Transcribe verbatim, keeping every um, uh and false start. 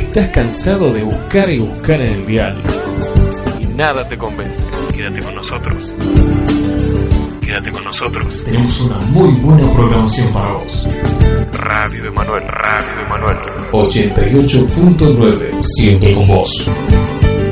estás cansado de buscar y buscar en el dial y nada te convence, quédate con nosotros. Quédate con nosotros. Tenemos una muy buena programación para vos. Radio Emanuel, Radio Emanuel. ochenta y ocho punto nueve, siempre con vos.